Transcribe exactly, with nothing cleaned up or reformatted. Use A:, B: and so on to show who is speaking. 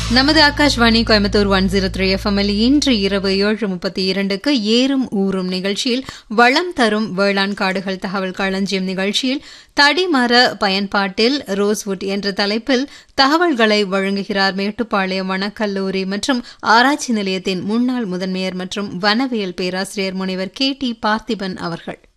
A: நமது Akashvani Coimbatore one zero three எஃப்எம்எல் இன்று இரவு ஏழு முப்பத்தி இரண்டுக்கு ஏறும் ஊறும் நிகழ்ச்சியில் வளம் தரும் வேளாண் காடுகள் தகவல் களஞ்சியம் நிகழ்ச்சியில் தடிமர பயன்பாட்டில் ரோஸ்வுட் என்ற தலைப்பில் தகவல்களை வழங்குகிறார் மேட்டுப்பாளையம் வனக்கல்லூரி மற்றும் ஆராய்ச்சி நிலையத்தின் முன்னாள் முதன்மையர் மற்றும் வனவியல் பேராசிரியர் முனைவர் கே டி பார்த்திபன் அவர்கள்.